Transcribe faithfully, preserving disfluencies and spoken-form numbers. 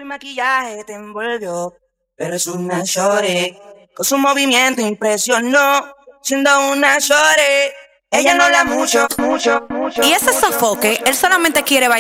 maquillaje te envolvió, pero es una shorty. Con su movimiento impresionó, siendo una shorty. Ella no la mucho, mucho, mucho. Y ese sofoque, él solamente quiere bailar.